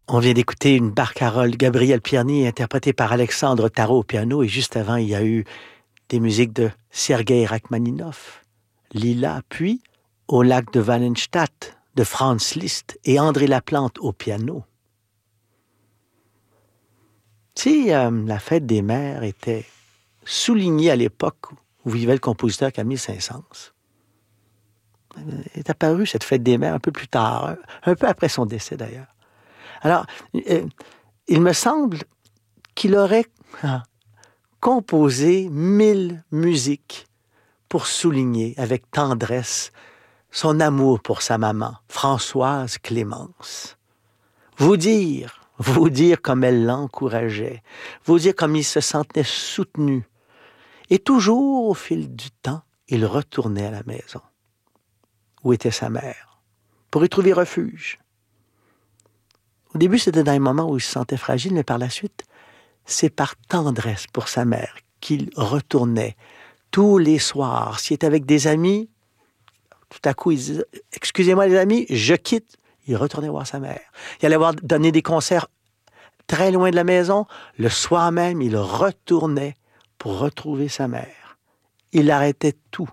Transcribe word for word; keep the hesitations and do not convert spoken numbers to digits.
On vient d'écouter une barcarolle Gabriel Pierny interprétée par Alexandre Tarot au piano et juste avant, il y a eu des musiques de Sergei Rachmaninov, Lila, puis Au lac de Wallenstadt de Franz Liszt et André Laplante au piano. Si euh, la fête des mères était soulignée à l'époque où vivait le compositeur Camille Saint-Saëns, est apparue cette fête des mères un peu plus tard, un peu après son décès d'ailleurs. Alors, euh, il me semble qu'il aurait ah, composé mille musiques pour souligner avec tendresse son amour pour sa maman, Françoise Clémence. Vous dire, vous dire comme elle l'encourageait, vous dire comme il se sentait soutenu. Et toujours, au fil du temps, il retournait à la maison, où était sa mère, pour y trouver refuge. Au début, c'était dans les moments où il se sentait fragile, mais par la suite, c'est par tendresse pour sa mère qu'il retournait tous les soirs. S'il était avec des amis, tout à coup, il disait « Excusez-moi les amis, je quitte ». Il retournait voir sa mère. Il allait voir donner des concerts très loin de la maison. Le soir même, il retournait pour retrouver sa mère. Il arrêtait tout